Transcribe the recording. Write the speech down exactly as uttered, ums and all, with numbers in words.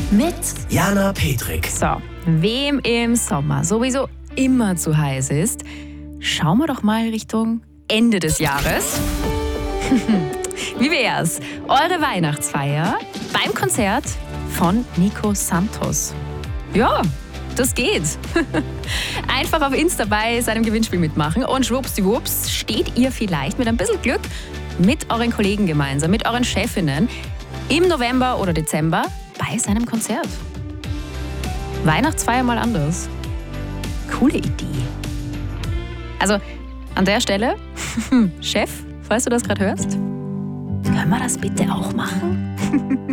mit Jana Petrik. So, wem im Sommer sowieso immer zu heiß ist, schauen wir doch mal Richtung Ende des Jahres. Wie wär's? Eure Weihnachtsfeier beim Konzert von Nico Santos. Ja, das geht. Einfach auf Insta bei seinem Gewinnspiel mitmachen und schwuppsdiwupps steht ihr vielleicht mit ein bisschen Glück mit euren Kollegen gemeinsam, mit euren Chefinnen im November oder Dezember bei seinem Konzert. Weihnachtsfeier mal anders. Coole Idee. Also an der Stelle, Chef, falls du das gerade hörst, können wir das bitte auch machen?